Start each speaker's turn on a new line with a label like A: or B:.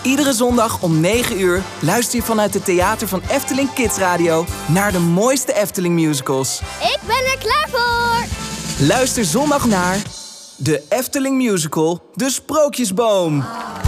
A: Iedere zondag om 9 uur luister je vanuit het theater van Efteling Kids Radio naar de mooiste Efteling musicals.
B: Ik ben er klaar voor!
A: Luister zondag naar de Efteling Musical, De Sprookjesboom.